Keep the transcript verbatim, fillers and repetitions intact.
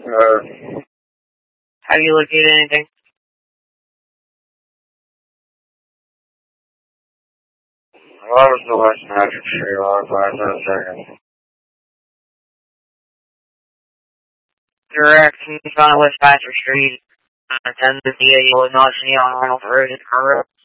Uh, Have you located anything? what was the West Magic Street log five seven seconds? Directions on West Patrick Street. ten fifty-eight Illinois, on Arnold Road, Colorado.